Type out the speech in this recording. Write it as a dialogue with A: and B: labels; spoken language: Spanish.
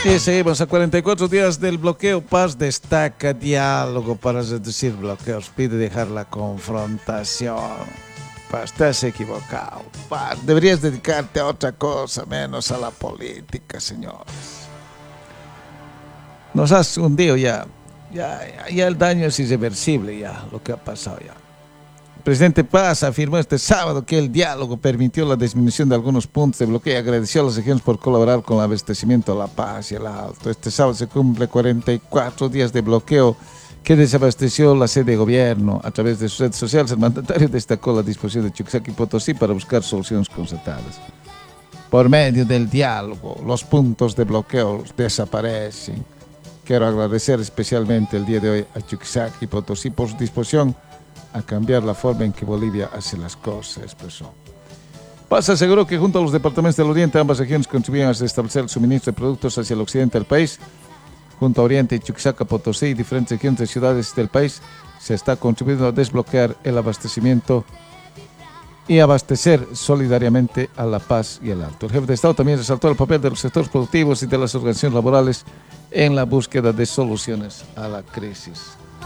A: Y seguimos a 44 días del bloqueo. Paz destaca diálogo para reducir bloqueos. Pide dejar la confrontación. Paz, estás equivocado. Paz, deberías dedicarte a otra cosa, menos a la política, señores. Nos has hundido ya. Ya el daño es irreversible, ya lo que ha pasado ya. El presidente Paz afirmó este sábado que el diálogo permitió la disminución de algunos puntos de bloqueo y agradeció a las regiones por colaborar con el abastecimiento de La Paz y el Alto. Este sábado se cumple 44 días de bloqueo que desabasteció la sede de gobierno. A través de sus redes sociales, el mandatario destacó la disposición de Chuquisaca y Potosí para buscar soluciones concertadas. Por medio del diálogo, los puntos de bloqueo desaparecen. Quiero agradecer especialmente el día de hoy a Chuquisaca y Potosí por su disposición a cambiar la forma en que Bolivia hace las cosas, expresó. Paz aseguró que junto a los departamentos del Oriente, ambas regiones contribuyen a restablecer el suministro de productos hacia el occidente del país. Junto a Oriente y Chuquisaca, Potosí y diferentes regiones de ciudades del país, se está contribuyendo a desbloquear el abastecimiento y abastecer solidariamente a La Paz y el Alto. El jefe de Estado también resaltó el papel de los sectores productivos y de las organizaciones laborales en la búsqueda de soluciones a la crisis.